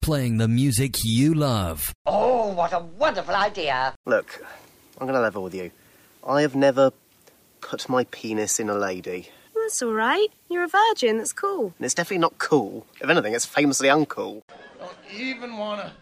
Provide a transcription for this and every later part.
playing the music you love. Oh, what a wonderful idea. Look, I'm going to level with you. I have never put my penis in a lady. That's all right. You're a virgin. That's cool. And it's definitely not cool. If anything, it's famously uncool. Don't even want to...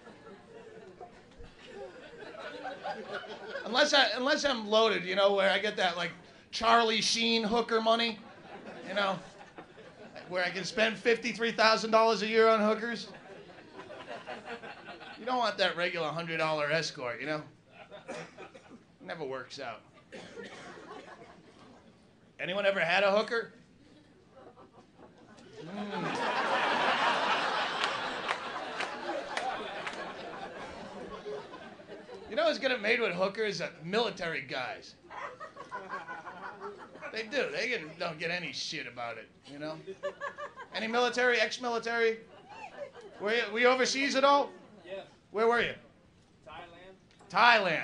Unless I'm loaded, you know, where I get that, like, Charlie Sheen hooker money, you know, where I can spend $53,000 a year on hookers. You don't want that regular $100 escort, you know? Never works out. Anyone ever had a hooker? You know who's getting made with hookers? Military guys. They do. Don't get any shit about it, you know? Any military, ex-military? Were you overseas at all? Yes. Where were you? Thailand. Thailand.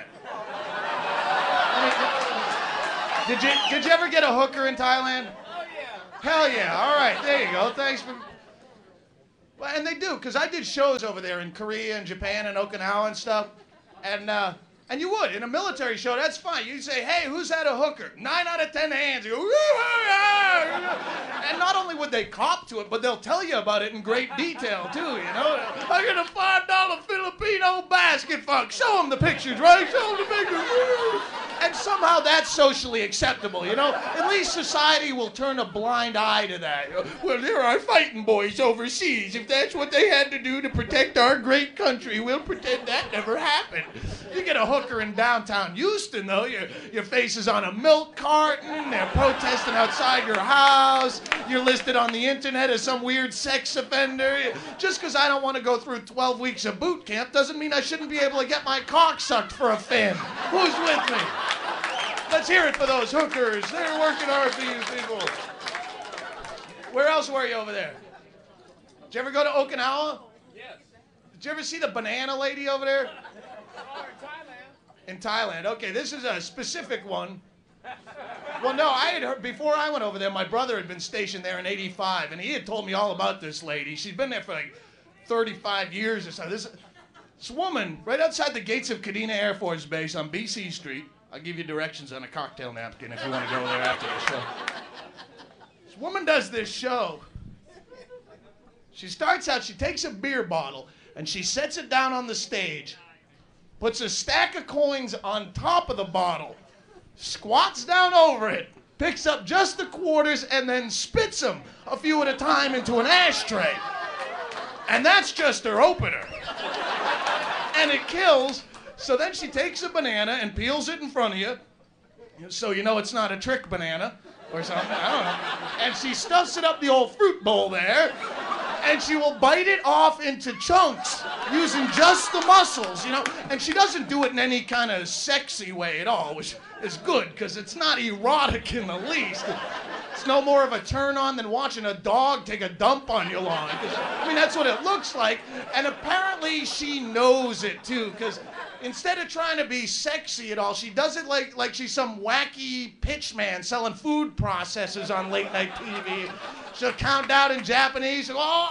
Did you ever get a hooker in Thailand? Oh, yeah. Hell yeah. All right, there you go. Thanks for... Well, and they do, because I did shows over there in Korea and Japan and Okinawa and stuff. And you would, in a military show, that's fine. You'd say, hey, who's had a hooker? 9 out of 10 hands. You go, and not only would they cop to it, but they'll tell you about it in great detail, too, you know? I get a $5 Filipino basket fuck. Show them the pictures, right? Show them the pictures. And somehow that's socially acceptable, you know? At least society will turn a blind eye to that. Well, there are fighting boys overseas. If that's what they had to do to protect our great country, we'll pretend that never happened. You get a hooker in downtown Houston, though, your face is on a milk carton, they're protesting outside your house, you're listed on the internet as some weird sex offender. Just because I don't want to go through 12 weeks of boot camp doesn't mean I shouldn't be able to get my cock sucked for a fin. Who's with me? Let's hear it for those hookers. They're working hard for you people. Where else were you over there? Did you ever go to Okinawa? Yes. Did you ever see the banana lady over there? Oh, in Thailand. In Thailand. Okay, this is a specific one. Well, no, I had heard, before I went over there, my brother had been stationed there in '85, and he had told me all about this lady. She'd been there for like 35 years or so. This woman, right outside the gates of Kadena Air Force Base on BC Street. I'll give you directions on a cocktail napkin if you want to go there after the show. This woman does this show. She starts out, she takes a beer bottle, and she sets it down on the stage, puts a stack of coins on top of the bottle, squats down over it, picks up just the quarters, and then spits them a few at a time into an ashtray. And that's just her opener. And it kills. So then she takes a banana and peels it in front of you, so you know it's not a trick banana or something, I don't know. And she stuffs it up the old fruit bowl there, and she will bite it off into chunks using just the muscles, you know. And she doesn't do it in any kind of sexy way at all, which is good, because it's not erotic in the least. It's no more of a turn on than watching a dog take a dump on your lawn. I mean, that's what it looks like. And apparently she knows it, too, because instead of trying to be sexy at all, she does it like she's some wacky pitchman selling food processors on late night TV. She'll count down in Japanese. She'll go,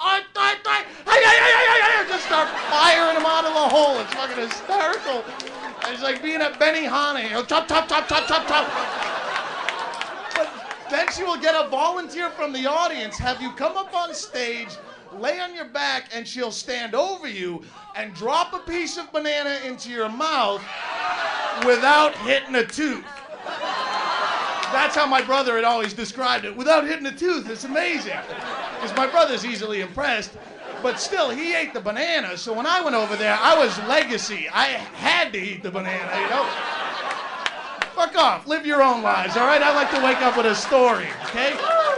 just start firing them out of the hole. It's fucking hysterical. It's like being at Benihana. Chop, chop, chop, chop, chop, chop. But then she will get a volunteer from the audience, have you come up on stage, lay on your back, and she'll stand over you and drop a piece of banana into your mouth without hitting a tooth. That's how my brother had always described it. Without hitting a tooth, it's amazing. Because my brother's easily impressed. But still, he ate the banana, so when I went over there, I was legacy. I had to eat the banana, you know? Fuck off. Live your own lives, all right? I like to wake up with a story, okay?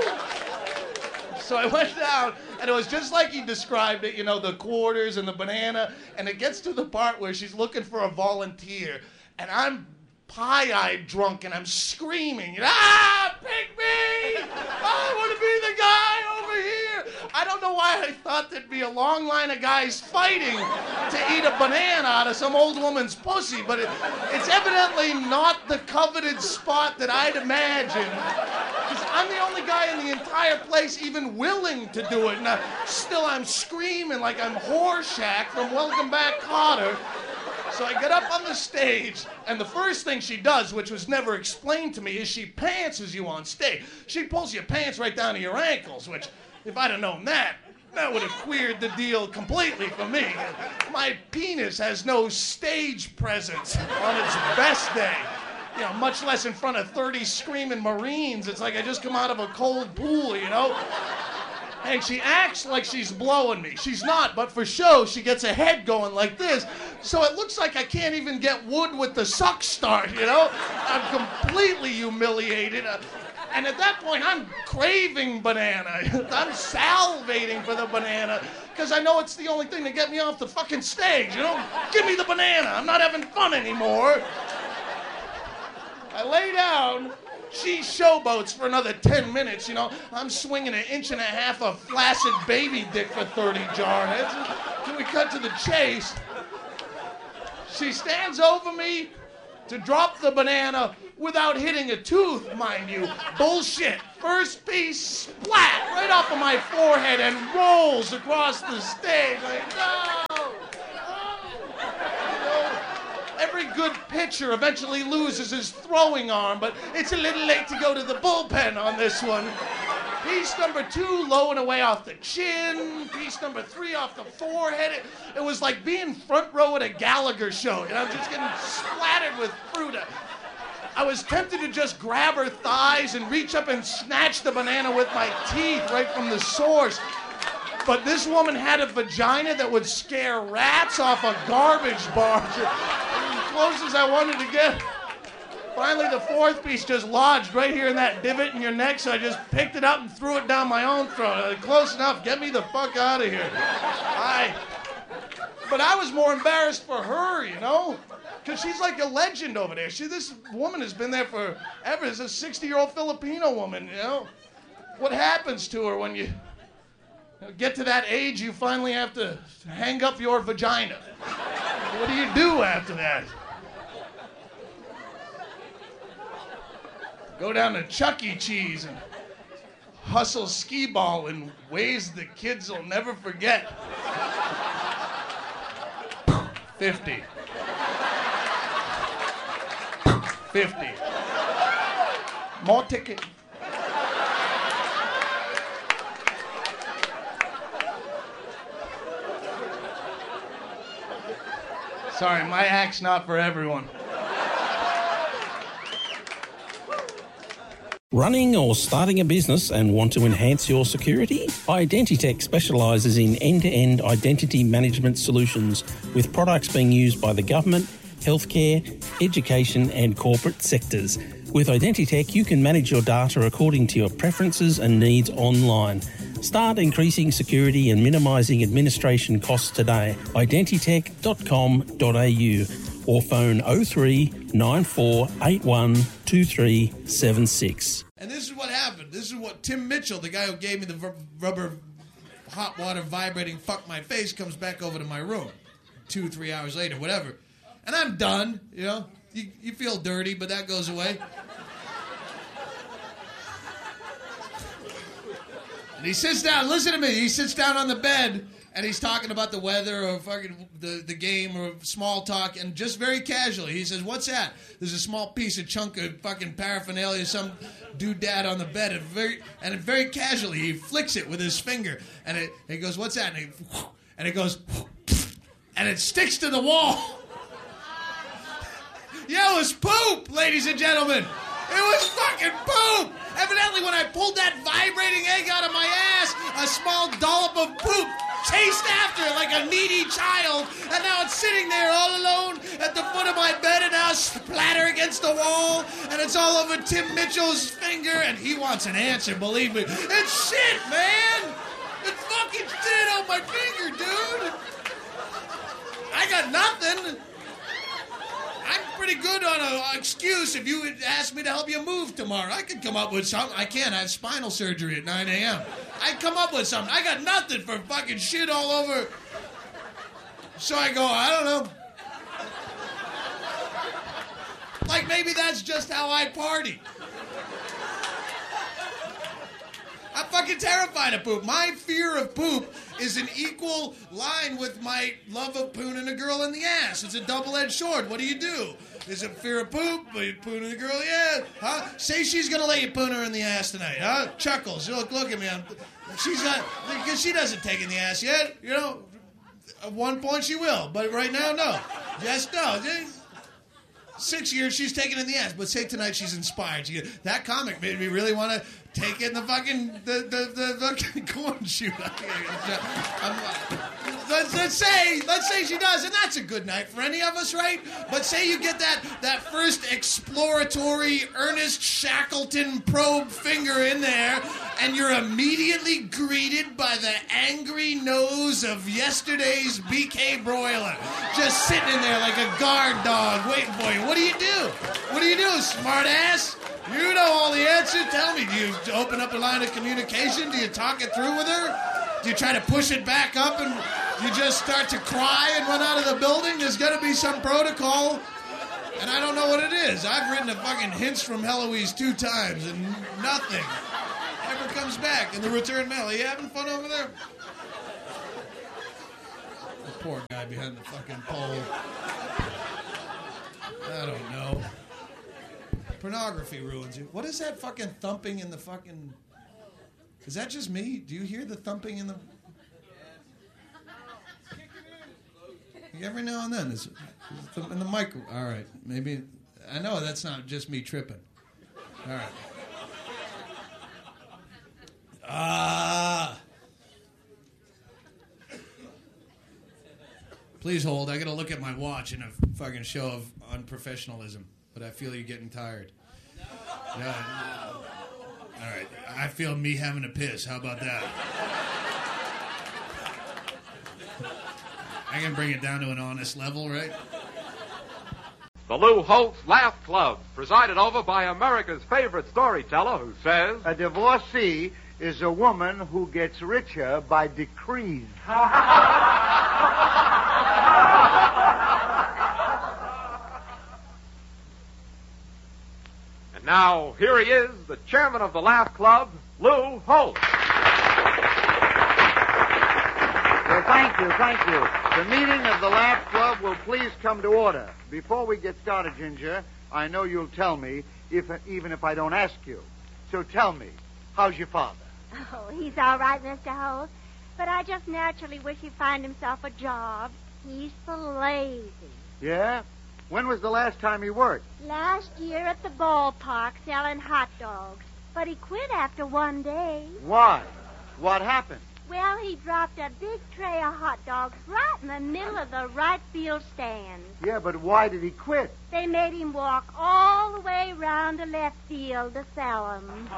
So I went down, and it was just like he described it, you know, the quarters and the banana, and it gets to the part where she's looking for a volunteer, and I'm pie-eyed drunk, and I'm screaming, pick me! I want to be the guy over here! I don't know why I thought there'd be a long line of guys fighting to eat a banana out of some old woman's pussy, but it's evidently not the coveted spot that I'd imagined. Because I'm the only guy in the entire place even willing to do it. And still I'm screaming like I'm Horshack from Welcome Back, Kotter. So I get up on the stage, and the first thing she does, which was never explained to me, is she pantses you on stage. She pulls your pants right down to your ankles, which, if I'd have known that would have queered the deal completely for me. My penis has no stage presence on its best day. You know, much less in front of 30 screaming Marines. It's like I just come out of a cold pool, you know? And she acts like she's blowing me. She's not, but for show, she gets her head going like this. So it looks like I can't even get wood with the suck start, you know? I'm completely humiliated. And at that point, I'm craving banana. I'm salivating for the banana because I know it's the only thing to get me off the fucking stage, you know? Give me the banana. I'm not having fun anymore. I lay down. She showboats for another 10 minutes, you know. I'm swinging 1.5 inches of flaccid baby dick for 30 jarheads. Can we cut to the chase? She stands over me to drop the banana without hitting a tooth, mind you. Bullshit. First piece, splat, right off of my forehead and rolls across the stage. Like, no! Every good pitcher eventually loses his throwing arm, but it's a little late to go to the bullpen on this one. Piece number 2, low and away off the chin. Piece number 3 off the forehead. It was like being front row at a Gallagher show. You know, just getting splattered with fruit. I was tempted to just grab her thighs and reach up and snatch the banana with my teeth right from the source. But this woman had a vagina that would scare rats off a garbage barge. As close as I wanted to get. Finally, the 4th piece just lodged right here in that divot in your neck, so I just picked it up and threw it down my own throat. Close enough. Get me the fuck out of here. But I was more embarrassed for her, you know? Because she's like a legend over there. This woman has been there forever. It's a 60-year-old Filipino woman, you know? What happens to her when you get to that age you finally have to hang up your vagina? What do you do after that? Go down to Chuck E. Cheese and hustle skee-ball in ways the kids will never forget. 50. 50. More ticket. Sorry, my act's not for everyone. Running or starting a business and want to enhance your security? Identitech specialises in end-to-end identity management solutions with products being used by the government, healthcare, education and corporate sectors. With Identitech, you can manage your data according to your preferences and needs online. Start increasing security and minimising administration costs today. Identitech.com.au or phone 03 9481 2376. And this is what happened. This is what Tim Mitchell, the guy who gave me the rubber hot water vibrating fuck my face, comes back over to my room 2-3 hours later, whatever. And I'm done, you know. You feel dirty, but that goes away. And he sits down, listen to me, he sits down on the bed and he's talking about the weather or fucking the game or small talk, and just very casually he says, "What's that?" There's a small piece of chunk of fucking paraphernalia, some doodad on the bed, and very casually he flicks it with his finger, and he goes, "What's that?" And it goes, and it sticks to the wall. Yeah, it was poop, ladies and gentlemen. It was fucking poop. Evidently, when I pulled that vibrating egg out of my ass, a small dollop of poop chased after it like a needy child, and now it's sitting there all alone at the foot of my bed, and now splatter against the wall, and it's all over Tim Mitchell's finger, and he wants an answer, believe me. It's shit, man! It's fucking shit on my finger, dude! I got nothing. I'm pretty good on an excuse. If you would ask me to help you move tomorrow, I could come up with something. I can't. I have spinal surgery at 9 a.m. I'd come up with something. I got nothing for fucking shit all over. So I go, I don't know. Like maybe that's just how I party. fucking terrified of poop. My fear of poop is an equal line with my love of pooning a girl in the ass. It's a double-edged sword. What do? Is it fear of poop? Are you pooning a girl? Yeah. Huh? Say she's gonna let you poon her in the ass tonight, huh? Chuckles. Look at me. She's not, because she doesn't take in the ass yet. You know, at one point she will, but right now, no. Yes, no. 6 years she's taking in the ass, but say tonight she's inspired. That comic made me really want to take in the fucking the corn shoot. Let's say she does, and that's a good night for any of us, right? But say you get that first exploratory Ernest Shackleton probe finger in there, and you're immediately greeted by the angry nose of yesterday's BK broiler, just sitting in there like a guard dog waiting for you. What do you do? What do you do, smart ass? You know all the answers. Tell me, do you open up a line of communication? Do you talk it through with her? Do you try to push it back up and you just start to cry and run out of the building? There's got to be some protocol, and I don't know what it is. I've written a fucking Hints from Heloise 2 times, and nothing ever comes back in the return mail. Are you having fun over there? The poor guy behind the fucking pole. I don't know. Pornography ruins you. What is that fucking thumping in the fucking... Is that just me? Do you hear the thumping in the... Every now and then. It's in the micro... All right. Maybe... I know that's not just me tripping. All right. Please hold. I gotta look at my watch in a fucking show of unprofessionalism. But I feel you're getting tired. Yeah. All right. I feel me having a piss. How about that? I can bring it down to an honest level, right? The Lou Holtz Laugh Club, presided over by America's favorite storyteller who says... A divorcee is a woman who gets richer by decrees. And now, here he is, the chairman of the Laugh Club, Lou Holtz. Well, thank you. The meeting of the Laugh Club will please come to order. Before we get started, Ginger, I know you'll tell me, even if I don't ask you. So tell me, how's your father? Oh, he's all right, Mr. Holtz. But I just naturally wish he'd find himself a job. He's so lazy. Yeah? When was the last time he worked? Last year at the ballpark selling hot dogs. But he quit after one day. Why? What happened? Well, he dropped a big tray of hot dogs right in the middle of the right field stand. Yeah, but why did he quit? They made him walk all the way round to left field to sell them.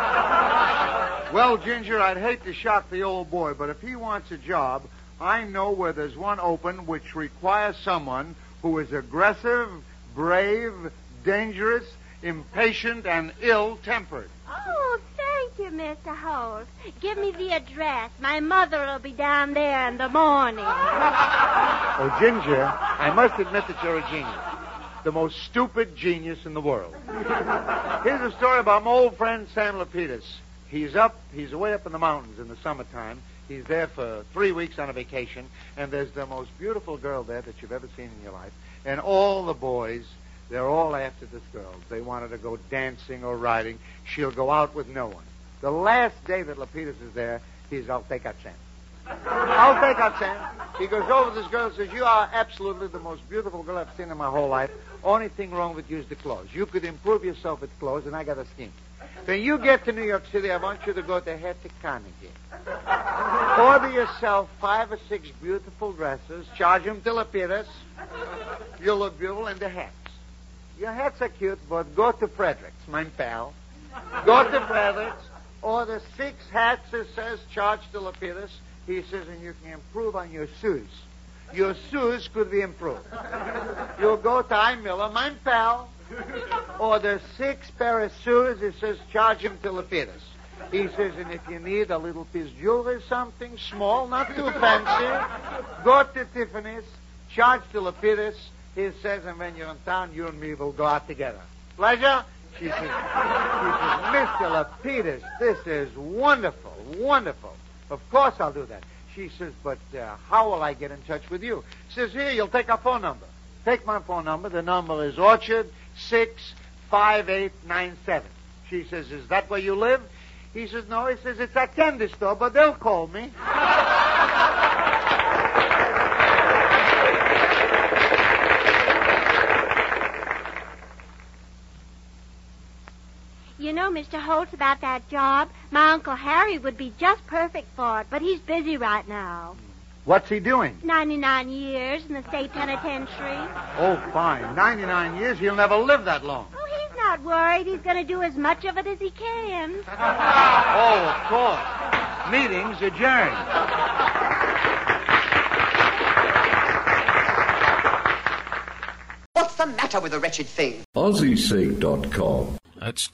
Well, Ginger, I'd hate to shock the old boy, but if he wants a job, I know where there's one open which requires someone who is aggressive, brave, dangerous, impatient, and ill-tempered. Oh, thank you, Mr. Holtz. Give me the address. My mother will be down there in the morning. Oh, Ginger, I must admit that you're a genius. The most stupid genius in the world. Here's a story about my old friend Sam Lapidus. He's away up in the mountains in the summertime. He's there for 3 weeks on a vacation, and there's the most beautiful girl there that you've ever seen in your life. And all the boys, they're all after this girl. They want her to go dancing or riding. She'll go out with no one. The last day that Lapidus is there, I'll take out Sam. I'll take out Sam. He goes over to this girl and says, you are absolutely the most beautiful girl I've seen in my whole life. Only thing wrong with you is the clothes. You could improve yourself with clothes, and I got a scheme. When you get to New York City, I want you to go to Hetty Carnegie. Order yourself 5 or 6 beautiful dresses. Charge them to Lapidus. You'll look beautiful, and the hats. Your hats are cute, but go to Frederick's, my pal. Go to Frederick's. Order 6 hats, it says, charge to Lapidus. He says, and you can improve on your shoes. Your shoes could be improved. You'll go to I. Miller, my pal. Order 6 pair of shoes. It says, charge him to Lapidus. He says, and if you need a little piece of jewelry, something small, not too fancy, go to Tiffany's, charge to Lapidus. He says, and when you're in town, you and me will go out together. Pleasure? She says, Mr. Lapidus, this is wonderful, wonderful. Of course I'll do that. She says, but how will I get in touch with you? Says, here, you'll take our phone number. Take my phone number. The number is Orchard 65897. She says, is that where you live? He says, no. He says, it's a candy store, but they'll call me. You know, Mr. Holtz, about that job, my Uncle Harry would be just perfect for it, but he's busy right now. What's he doing? 99 years in the state penitentiary. Oh, fine. 99 years? He'll never live that long. Oh, he's not worried. He's going to do as much of it as he can. Oh, of course. Meeting's adjourned. What's the matter with the wretched thing? AussieSeek.com. That's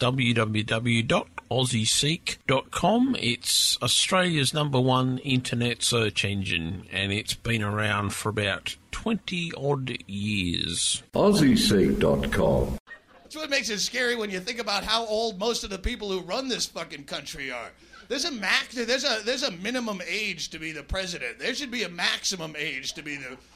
www.aussieseek.com. It's Australia's #1 internet search engine, and it's been around for about 20-odd years. AussieSeek.com. That's what makes it scary when you think about how old most of the people who run this fucking country are. There's a minimum age to be the president. There should be a maximum age to be